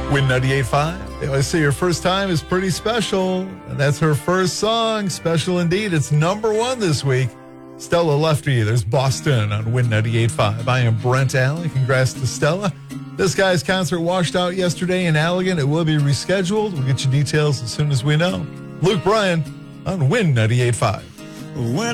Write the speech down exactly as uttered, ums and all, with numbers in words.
Win ninety-eight point five. They always say your first time is pretty special. And that's her first song. Special indeed. It's number one this week. Stella Lefty. There's Boston on Win ninety-eight point five. I am Brent Allen. Congrats to Stella. This guy's concert washed out yesterday in Allegan. It will be rescheduled. We'll get you details as soon as we know. Luke Bryan on Win ninety-eight point five. When